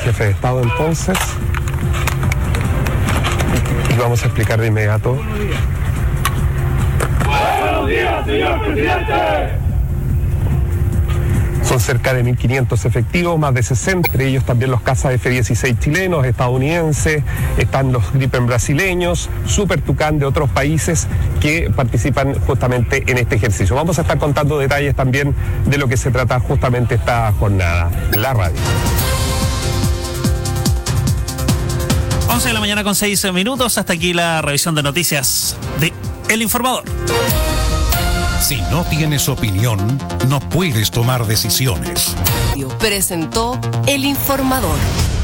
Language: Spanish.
jefe de Estado entonces. Y vamos a explicar de inmediato. Buenos días, señor presidente. Son cerca de 1.500 efectivos, más de 60, entre ellos también los cazas F-16 chilenos, estadounidenses, están los Gripen brasileños, Super Tucán de otros países que participan justamente en este ejercicio. Vamos a estar contando detalles también de lo que se trata justamente esta jornada. La radio. 11 de la mañana con 6 minutos, hasta aquí la revisión de noticias de El Informador. Si no tienes opinión, no puedes tomar decisiones. Presentó El Informador.